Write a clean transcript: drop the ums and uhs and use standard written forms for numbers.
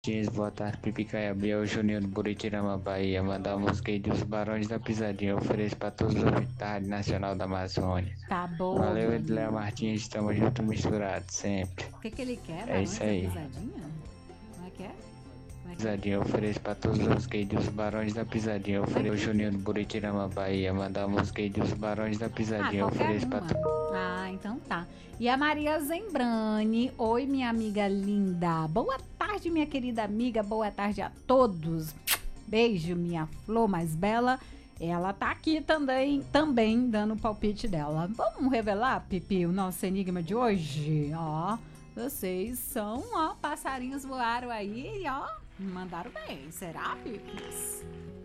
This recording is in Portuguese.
Martins, boa tarde, Pipi Gabriel, Juninho do Buritirama, Bahia. Mandar a música aí dos Barões da Pisadinha. Ofereço pra todos os ouvintes da Rádio Nacional da Amazônia. Tá bom, Valeu, Edléo Juninho. Martins, estamos juntos misturados sempre. O que ele quer? É Barões isso da aí. Pisadinha? Como é que é? Como é que é? Pisadinha, ofereço pra todos os música aí dos Barões da Pisadinha. Ofereço Juninho do Buritirama, Bahia. Mandar a música aí dos Barões da Ah, Pisadinha. qualquer Ofereço pra uma. todos. Ah, então tá. E a Maria Zembrani. Oi, minha amiga linda. Boa tarde, minha querida amiga. Boa tarde a todos. Beijo, minha flor mais bela. Ela tá aqui também dando o palpite dela. Vamos revelar, Pipi, o nosso enigma de hoje? Ó, vocês são, ó, passarinhos voaram aí, ó, mandaram bem. Será, Pipis?